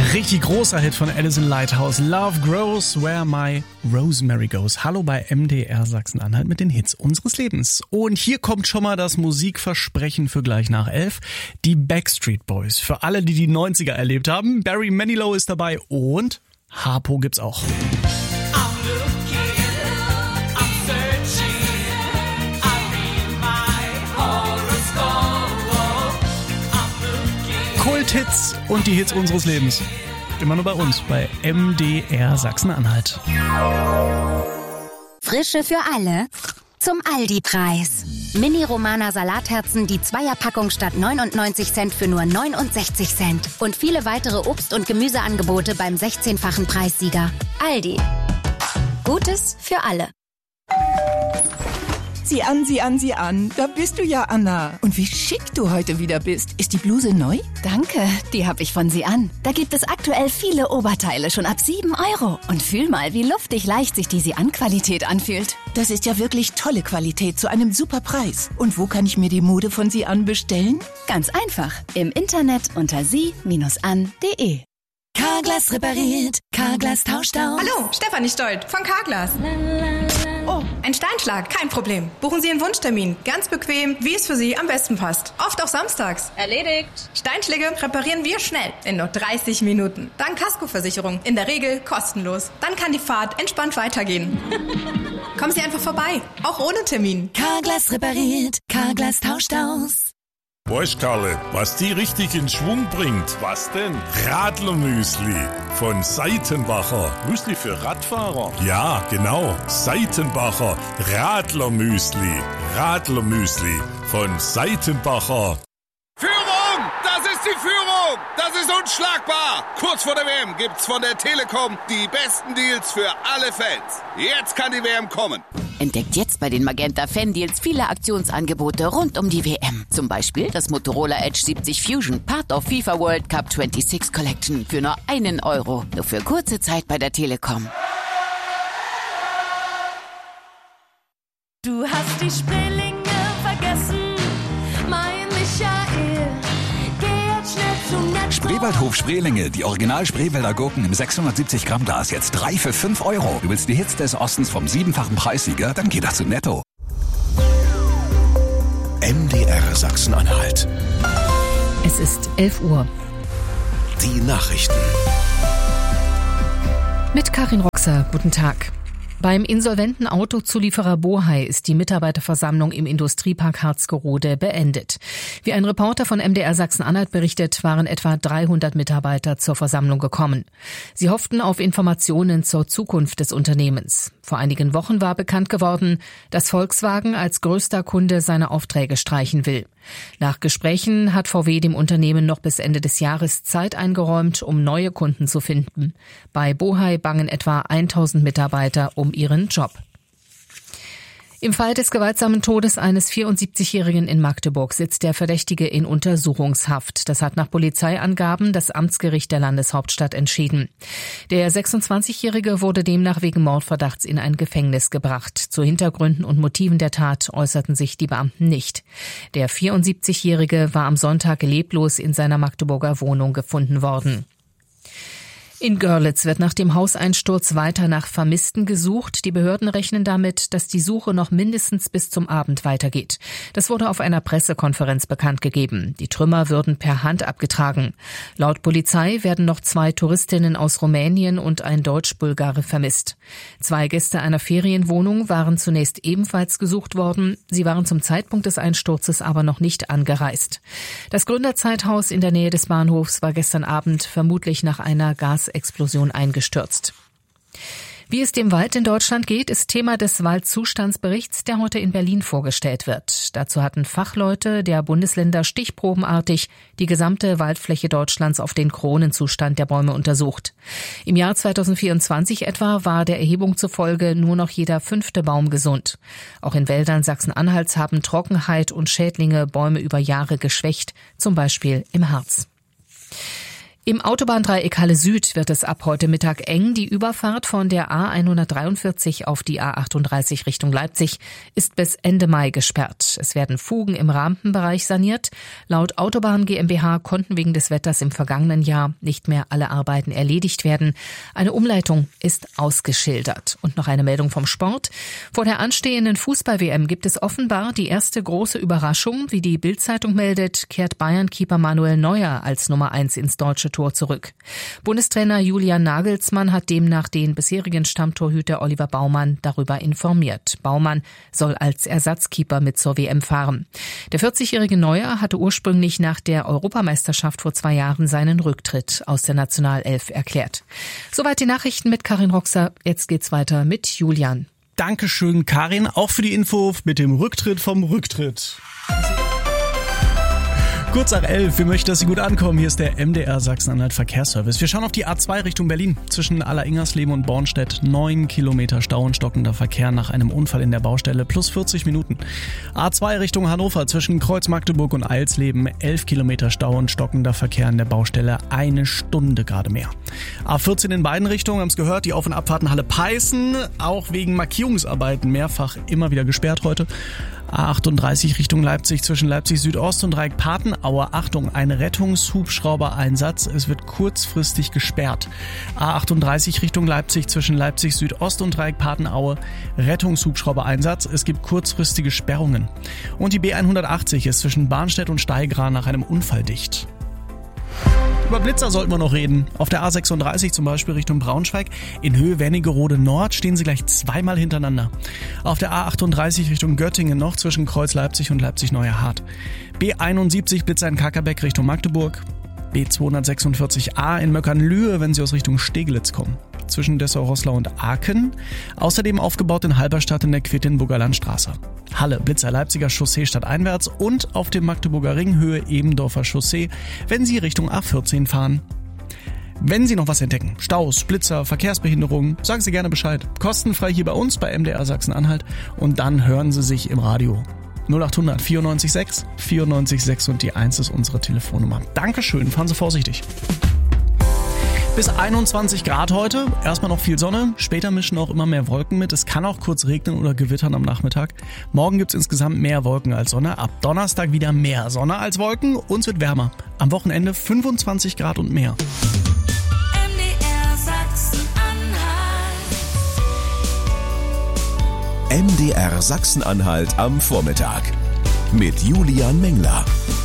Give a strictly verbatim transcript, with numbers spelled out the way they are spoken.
Richtig großer Hit von Alison Lighthouse. Love grows where my rosemary goes. Hallo bei M D R Sachsen-Anhalt mit den Hits unseres Lebens. Und hier kommt schon mal das Musikversprechen für gleich nach elf. Die Backstreet Boys. Für alle, die die neunziger erlebt haben. Barry Manilow ist dabei und Harpo gibt's auch. Kulthits und die Hits unseres Lebens. Immer nur bei uns, bei M D R Sachsen-Anhalt. Frische für alle zum Aldi-Preis. Mini-Romana Salatherzen, die Zweierpackung statt neunundneunzig Cent für nur neunundsechzig Cent. Und viele weitere Obst- und Gemüseangebote beim sechzehnfachen Preissieger. Aldi. Gutes für alle. Sieh an, sieh an, sieh an. Da bist du ja, Anna. Und wie schick du heute wieder bist. Ist die Bluse neu? Danke, die habe ich von Sie an. Da gibt es aktuell viele Oberteile schon ab sieben Euro. Und fühl mal, wie luftig leicht sich die Sie an Qualität anfühlt. Das ist ja wirklich tolle Qualität zu einem super Preis. Und wo kann ich mir die Mode von Sie an bestellen? Ganz einfach. Im Internet unter sie an punkt de. Carglass repariert, Carglass tauscht aus. Hallo, Stefanie Stolt von Carglass. Oh, ein Steinschlag, kein Problem. Buchen Sie einen Wunschtermin. Ganz bequem, wie es für Sie am besten passt. Oft auch samstags. Erledigt. Steinschläge reparieren wir schnell, in nur dreißig Minuten. Dank Kaskoversicherung, in der Regel kostenlos. Dann kann die Fahrt entspannt weitergehen. Kommen Sie einfach vorbei, auch ohne Termin. Carglass repariert, Carglass tauscht aus. Boys, Karle, was die richtig in Schwung bringt. Was denn? Radlermüsli von Seitenbacher. Müsli für Radfahrer? Ja, genau. Seitenbacher Radlermüsli. Radlermüsli von Seitenbacher. Führung! Das ist die Führung! Das ist unschlagbar! Kurz vor der W M gibt's von der Telekom die besten Deals für alle Fans. Jetzt kann die W M kommen. Entdeckt jetzt bei den Magenta Fan Deals viele Aktionsangebote rund um die W M. Zum Beispiel das Motorola Edge siebzig Fusion, Part of FIFA World Cup sechsundzwanzig Collection für nur einen Euro. Nur für kurze Zeit bei der Telekom. Du hast die Spreelinge vergessen, mein Michael. Geh jetzt schnell zum Netto. Spreewaldhof Spreelinge, die Original Spreewälder Gurken im sechshundertsiebzig Gramm Glas, jetzt drei für fünf Euro. Du willst die Hits des Ostens vom siebenfachen Preissieger? Dann geh doch zu Netto. M D R Sachsen-Anhalt. Es ist elf Uhr. Die Nachrichten. Mit Karin Roxer, guten Tag. Beim insolventen Autozulieferer Bohai ist die Mitarbeiterversammlung im Industriepark Harzgerode beendet. Wie ein Reporter von M D R Sachsen-Anhalt berichtet, waren etwa dreihundert Mitarbeiter zur Versammlung gekommen. Sie hofften auf Informationen zur Zukunft des Unternehmens. Vor einigen Wochen war bekannt geworden, dass Volkswagen als größter Kunde seine Aufträge streichen will. Nach Gesprächen hat V W dem Unternehmen noch bis Ende des Jahres Zeit eingeräumt, um neue Kunden zu finden. Bei Bohai bangen etwa tausend Mitarbeiter um ihren Job. Im Fall des gewaltsamen Todes eines vierundsiebzigjährigen in Magdeburg sitzt der Verdächtige in Untersuchungshaft. Das hat nach Polizeiangaben das Amtsgericht der Landeshauptstadt entschieden. Der sechsundzwanzigjährige wurde demnach wegen Mordverdachts in ein Gefängnis gebracht. Zu Hintergründen und Motiven der Tat äußerten sich die Beamten nicht. Der vierundsiebzigjährige war am Sonntag leblos in seiner Magdeburger Wohnung gefunden worden. In Görlitz wird nach dem Hauseinsturz weiter nach Vermissten gesucht. Die Behörden rechnen damit, dass die Suche noch mindestens bis zum Abend weitergeht. Das wurde auf einer Pressekonferenz bekannt gegeben. Die Trümmer würden per Hand abgetragen. Laut Polizei werden noch zwei Touristinnen aus Rumänien und ein Deutsch-Bulgare vermisst. Zwei Gäste einer Ferienwohnung waren zunächst ebenfalls gesucht worden. Sie waren zum Zeitpunkt des Einsturzes aber noch nicht angereist. Das Gründerzeithaus in der Nähe des Bahnhofs war gestern Abend vermutlich nach einer Gas Explosion eingestürzt. Wie es dem Wald in Deutschland geht, ist Thema des Waldzustandsberichts, der heute in Berlin vorgestellt wird. Dazu hatten Fachleute der Bundesländer stichprobenartig die gesamte Waldfläche Deutschlands auf den Kronenzustand der Bäume untersucht. Im Jahr zweitausendvierundzwanzig etwa war der Erhebung zufolge nur noch jeder fünfte Baum gesund. Auch in Wäldern Sachsen-Anhalts haben Trockenheit und Schädlinge Bäume über Jahre geschwächt, zum Beispiel im Harz. Im Autobahndreieck Halle Süd wird es ab heute Mittag eng. Die Überfahrt von der A hundertdreiundvierzig auf die A achtunddreißig Richtung Leipzig ist bis Ende Mai gesperrt. Es werden Fugen im Rampenbereich saniert. Laut Autobahn GmbH konnten wegen des Wetters im vergangenen Jahr nicht mehr alle Arbeiten erledigt werden. Eine Umleitung ist ausgeschildert. Und noch eine Meldung vom Sport. Vor der anstehenden Fußball-W M gibt es offenbar die erste große Überraschung. Wie die Bild-Zeitung meldet, kehrt Bayern-Keeper Manuel Neuer als Nummer eins ins deutsche Tor zurück. Bundestrainer Julian Nagelsmann hat demnach den bisherigen Stammtorhüter Oliver Baumann darüber informiert. Baumann soll als Ersatzkeeper mit zur W M fahren. Der vierzigjährige Neuer hatte ursprünglich nach der Europameisterschaft vor zwei Jahren seinen Rücktritt aus der Nationalelf erklärt. Soweit die Nachrichten mit Karin Roxer. Jetzt geht's weiter mit Julian. Dankeschön, Karin, auch für die Info mit dem Rücktritt vom Rücktritt. Kurz nach elf, wir möchten, dass Sie gut ankommen. Hier ist der M D R Sachsen-Anhalt Verkehrsservice. Wir schauen auf die A zwei Richtung Berlin. Zwischen Alleringers-Leben und Bornstedt neun Kilometer Stau und stockender Verkehr nach einem Unfall in der Baustelle plus vierzig Minuten. A zwei Richtung Hannover zwischen Kreuz-Magdeburg und Eilsleben elf Kilometer Stau und stockender Verkehr in der Baustelle eine Stunde gerade mehr. A vierzehn in beiden Richtungen, haben es gehört, die Auf- und Abfahrten Halle-Peißen, auch wegen Markierungsarbeiten mehrfach immer wieder gesperrt heute. A achtunddreißig Richtung Leipzig zwischen Leipzig Südost und Dreieck-Patenaue. Achtung, ein Rettungshubschrauber-Einsatz. Es wird kurzfristig gesperrt. A achtunddreißig Richtung Leipzig zwischen Leipzig Südost und Dreieck-Patenaue. Rettungshubschrauber-Einsatz. Es gibt kurzfristige Sperrungen. Und die B hundertachtzig ist zwischen Barnstedt und Steigra nach einem Unfall dicht. Über Blitzer sollten wir noch reden. Auf der A sechsunddreißig zum Beispiel Richtung Braunschweig. In Höhe Wernigerode Nord stehen sie gleich zweimal hintereinander. Auf der A achtunddreißig Richtung Göttingen noch zwischen Kreuz Leipzig und Leipzig-Neuer Hart. B einundsiebzig Blitzer in Kackerbeck Richtung Magdeburg. B zweihundertsechsundvierzig A in Möckernlühe, wenn Sie aus Richtung Steglitz kommen. Zwischen Dessau-Roßlau und Aachen. Außerdem aufgebaut in Halberstadt in der Quedlinburger Landstraße. Halle, Blitzer Leipziger Chaussee stadteinwärts und auf dem Magdeburger Ring Höhe Ebendorfer Chaussee, wenn Sie Richtung A vierzehn fahren. Wenn Sie noch was entdecken, Staus, Blitzer, Verkehrsbehinderungen, sagen Sie gerne Bescheid. Kostenfrei hier bei uns bei M D R Sachsen-Anhalt und dann hören Sie sich im Radio. null achthundert vierundneunzig sechs vierundneunzig sechs und die eins ist unsere Telefonnummer. Dankeschön, fahren Sie vorsichtig. Bis einundzwanzig Grad heute, erstmal noch viel Sonne, später mischen auch immer mehr Wolken mit. Es kann auch kurz regnen oder gewittern am Nachmittag. Morgen gibt's insgesamt mehr Wolken als Sonne, ab Donnerstag wieder mehr Sonne als Wolken und es wird wärmer. Am Wochenende fünfundzwanzig Grad und mehr. M D R Sachsen-Anhalt. M D R Sachsen-Anhalt am Vormittag mit Julian Mengler.